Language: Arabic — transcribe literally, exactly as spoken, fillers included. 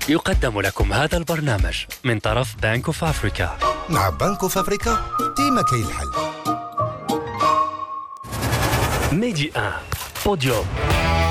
يقدم لكم هذا البرنامج من طرف بنك اوف افريكا. مع بنك اوف افريكا ديما كاين الحل. ميدي واحد بوديوم.